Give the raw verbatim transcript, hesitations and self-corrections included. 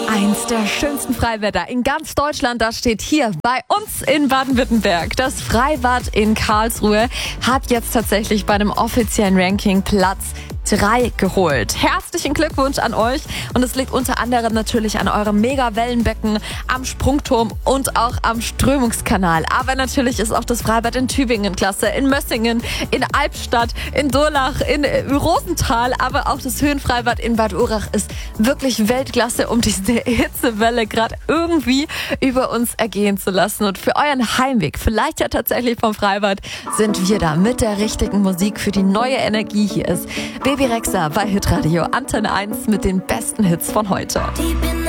Eins der schönsten Freibäder in ganz Deutschland, das steht hier bei uns in Baden-Württemberg. Das Freibad in Karlsruhe hat jetzt tatsächlich bei einem offiziellen Ranking Platz drei geholt. Herzlichen Glückwunsch an euch und es liegt unter anderem natürlich an eurem Mega-Wellenbecken, am Sprungturm und auch am Strömungskanal. Aber natürlich ist auch das Freibad in Tübingen klasse, in Mössingen, in Albstadt, in Durlach, in Rosenthal, aber auch das Höhenfreibad in Bad Urach ist wirklich Weltklasse, um diese Hitzewelle gerade irgendwie über uns ergehen zu lassen. Und für euren Heimweg, vielleicht ja tatsächlich vom Freibad, sind wir da mit der richtigen Musik für die neue Energie. Hier ist Baby Rexha bei Hitradio Antenne eins mit den besten Hits von heute.